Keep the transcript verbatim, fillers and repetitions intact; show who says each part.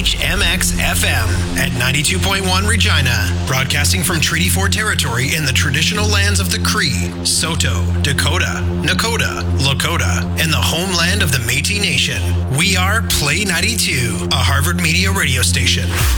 Speaker 1: H M X F M at ninety-two point one Regina, broadcasting from Treaty four territory in the traditional lands of the Cree, Saulteaux, Dakota, Nakota, Lakota, and the homeland of the Métis Nation. We are Play ninety-two, a Harvard Media radio station.